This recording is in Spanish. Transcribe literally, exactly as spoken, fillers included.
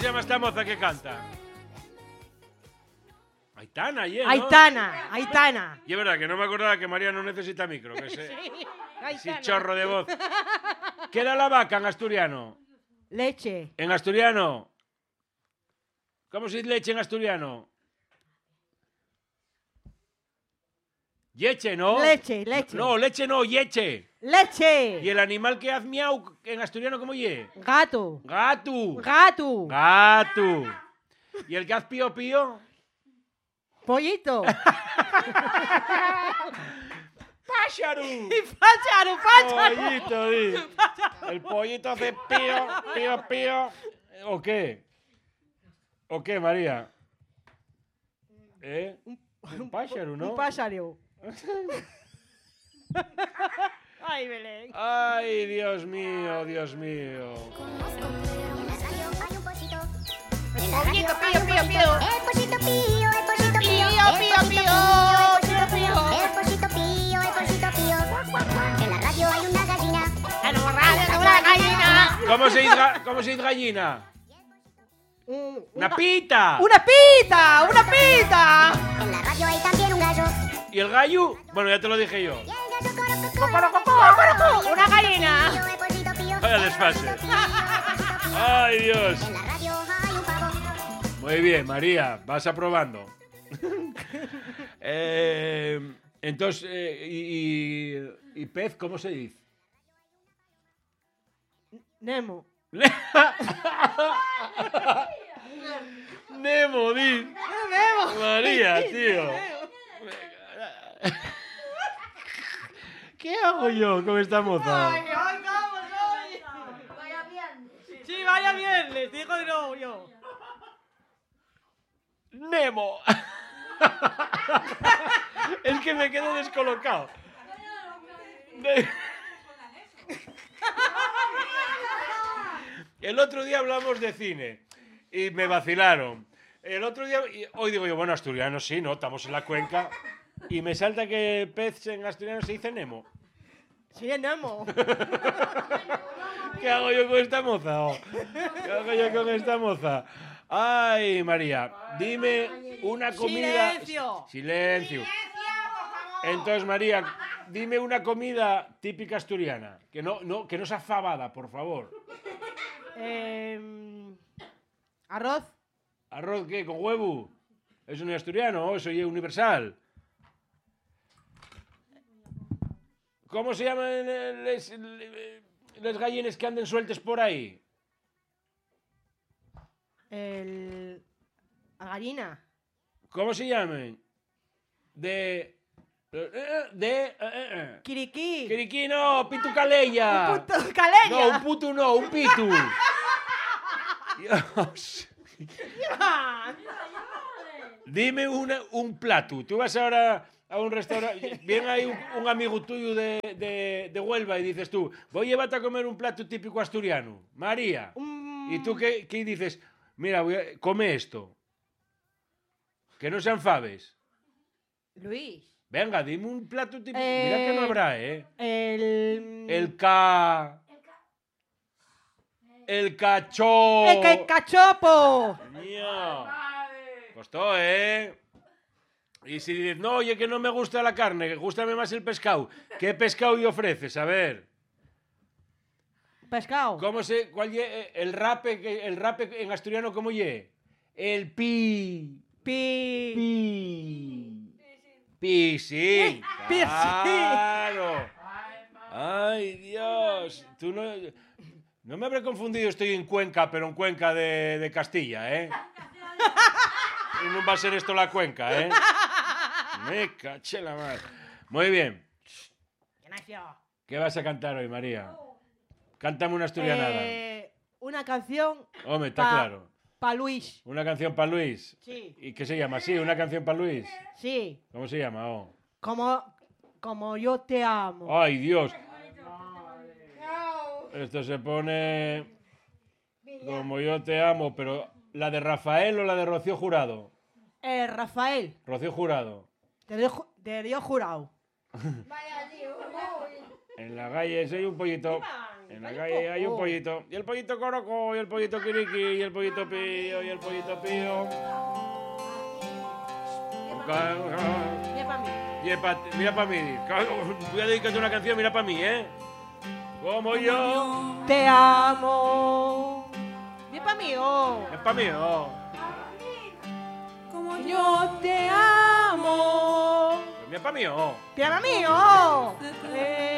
llama esta moza que canta? Aitana, ¿eh? ¿no? Aitana, Aitana. Y es verdad que no me acordaba que María no necesita micro, que se... Sí, Sí, Aitana. chorro de voz. ¿Qué da la vaca en asturiano? Leche. En asturiano. ¿Cómo se dice leche en asturiano? Yeche, ¿no? Leche, leche. No, leche no, yeche. Leche. ¿Y el animal que hace miau en asturiano cómo ye? Gato. Gato. Gato. Gato. ¿Y el que hace pío pío? Pollito. ¡Pájaro! Pájaro, pájaro. Pollito, di. El pollito hace pío, pío, pío. ¿O qué? ¿O qué, María? ¿Eh? Un pájaro, ¿no? Un pájaro. Ay, Belén. Ay, Dios mío, Dios mío. El pollito, pío, pío, pío. El pollito pío, el pollito pío. Pío, pío, pío. El pollito pío, el pollito pío, el pollito pío. En la radio hay una gallina. En la radio hay una gallina. ¿Cómo se dice, ga- cómo se dice gallina? Un- ¡Una pita! ¡Una pita! ¡Una pita! En la radio hay también un gallo. ¿Y el gallo? Bueno, ya te lo dije yo. Y el gallo corococó. Cocorococó, cocorocó, una gallina. El pollito pío, Vaya desfase. ¡Ay, Dios! en la radio hay un pavo. Muy bien, María, vas aprobando. eh, entonces, eh, y, y, y pez, ¿cómo se dice? Nemo. Nemo, di. Nemo. María, tío. ¿Qué hago yo con esta moza? Ay, ay, vamos, ay. Vaya bien. Sí, vaya viernes, dijo de nuevo yo. Nemo. Es que me quedo descolocado. Ne- El otro día hablamos de cine y me vacilaron. El otro día, y hoy digo yo, bueno, asturiano sí, ¿no? Estamos en la cuenca. Y me salta que pez en asturiano se dice Nemo. Sí, Nemo. ¿Qué hago yo con esta moza? oh? ¿Qué hago yo con esta moza? Ay, María, dime una comida... Silencio. Silencio. Entonces, María, dime una comida típica asturiana. Que no, no, que no sea fabada, por favor. Eh, arroz. ¿Arroz qué? ¿Con huevo? ¿Es un asturiano? ¿Eso ya es universal? ¿Cómo se llaman les, les gallines que anden sueltes por ahí? El... La gallina. ¿Cómo se llaman? De... De... eh, eh. Kiriquí. Kiriquí no, pitucaleya. Un puto caleña. No, un putu no, un pitu. Dios. Dime una, un plato. Tú vas ahora a un restaurante, viene ahí un, un amigo tuyo de, de, de Huelva y dices tú, voy a llevarte a comer un plato típico asturiano. María. Un... ¿Y tú qué, qué dices? Mira, voy a, come esto. Que no sean faves. Luis. Venga, dime un plato típico. Eh, Mira que no habrá, ¿eh? El... El ca... El cachó. El ca- cachopo. Mío. Costó, ¿eh? Y si dices, no, oye, que no me gusta la carne, que gustame más el pescado. ¿Qué pescado y ofreces? A ver. Pescado. ¿Cómo se...? ¿Cuál ye, el rape, que- el rape en asturiano, ¿cómo ye? El pi... Pi... Pi... Pisín. Pisín. Claro. Ay, Dios. Tú no... No me habré confundido, estoy en Cuenca, pero en Cuenca de, de Castilla, ¿eh? Y no va a ser esto la Cuenca, ¿eh? Me caché la madre. Muy bien. ¿Qué vas a cantar hoy, María? Cántame una asturianada. Eh, una canción Hombre, está pa- claro. para Luis. Una canción para Luis. Sí. ¿Y qué se llama? Sí, una canción para Luis. Sí. ¿Cómo se llama? Oh. Como, como yo te amo. Ay, Dios. Esto se pone como yo te amo, pero ¿la de Rafael o la de Rocío Jurado? Eh, Rafael, Rocío Jurado. te dio, te dio jurado. En la calle soy un pollito. En la calle hay un pollito. Y el pollito coroco, y el pollito quiriqui, y el pollito pío, y el pollito pío. Mira para mí. Y pa, mira para mí. Voy a dedicarte una canción, mira para mí, ¿eh? Como yo. Te amo. Mira para mí, oh. Es para mí, oh. Como yo te amo. Pues mira para mí, oh. Mira para mí, oh. Eh,